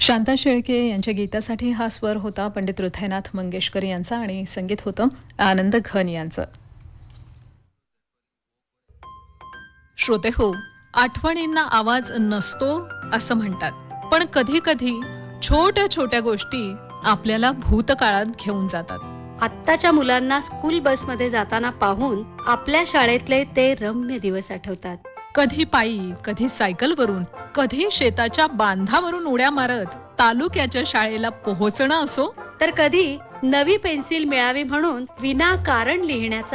शांता शेळके यांच्या गीतासाठी हा स्वर होता पंडित हृदयनाथ मंगेशकर यांचा आणि संगीत होतं आनंद घन यांचं. श्रोते हो, आठवणींना आवाज नसतो असं म्हणतात, पण कधी कधी छोट्या छोट्या गोष्टी आपल्याला भूतकाळात घेऊन जातात. आत्ताच्या मुलांना स्कूल बसमध्ये जाताना पाहून आपल्या शाळेतले ते रम्य दिवस आठवतात. कधी पायी, कधी सायकलवरून, कधी शेताच्या बांधावरून उड्या मारत तालुक्याच्या शाळेला पोहोचणं असो, तर कधी नवी पेन्सिल मिळावी म्हणून विनाकारण लिहिण्याचा